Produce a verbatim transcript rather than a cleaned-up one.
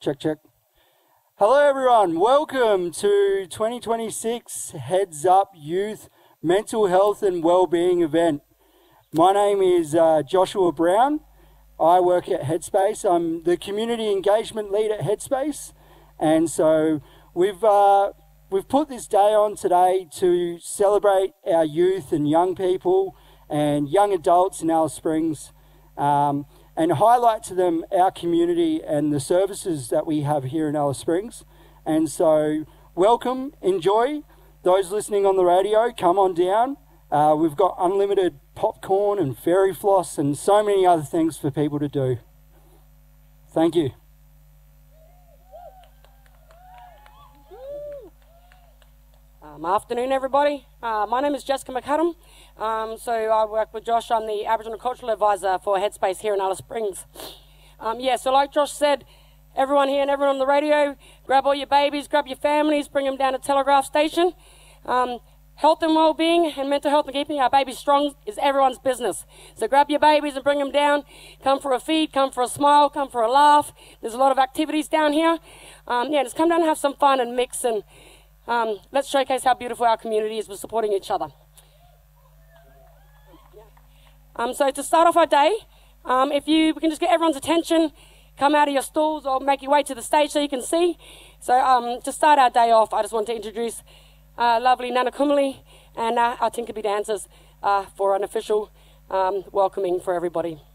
Check, check. Hello everyone, welcome to twenty twenty-six Heads Up Youth Mental Health and Wellbeing event. My name is uh, Joshua Brown. I work at Headspace. I'm the community engagement lead at Headspace, and so we've uh, we've put this day on today to celebrate our youth and young people and young adults in Alice Springs, um, and highlight to them our community and the services that we have here in Alice Springs. And so welcome, enjoy. Those listening on the radio, come on down. Uh, we've got unlimited popcorn and fairy floss and so many other things for people to do. Thank you. Um, afternoon, everybody. Uh, my name is Jessica McAdam. Um, so I work with Josh. I'm the Aboriginal Cultural Advisor for Headspace here in Alice Springs. Um, yeah, so like Josh said, everyone here and everyone on the radio, grab all your babies, grab your families, bring them down to Telegraph Station. Um, health and well-being and mental health and keeping our babies strong is everyone's business. So grab your babies and bring them down. Come for a feed, come for a smile, come for a laugh. There's a lot of activities down here. Um, yeah, just come down and have some fun and mix, and um, let's showcase how beautiful our community is with supporting each other. Um, so to start off our day, um, if you we can just get everyone's attention, come out of your stalls or make your way to the stage so you can see. So um, to start our day off, I just want to introduce uh, lovely Nana Kumali and uh, our Tinkerbell dancers uh, for an official um, welcoming for everybody.